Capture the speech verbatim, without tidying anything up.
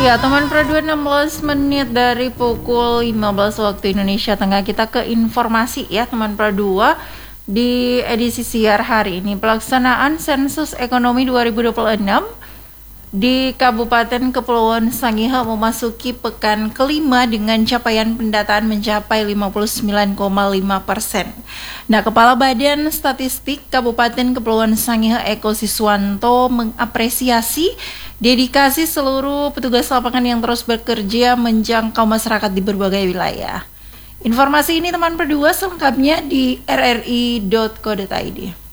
Ya, teman Pro dua enam belas menit dari pukul lima belas waktu Indonesia Tengah. Kita ke informasi ya, teman Pro dua. Di edisi siar hari ini, pelaksanaan sensus ekonomi dua ribu dua puluh enam di Kabupaten Kepulauan Sangihe memasuki pekan kelima dengan capaian pendataan mencapai lima puluh sembilan koma lima persen. Nah, Kepala Badan Statistik Kabupaten Kepulauan Sangihe Eko Siswanto mengapresiasi dedikasi seluruh petugas lapangan yang terus bekerja menjangkau masyarakat di berbagai wilayah. Informasi ini teman berdua selengkapnya di r r i dot co dot i d.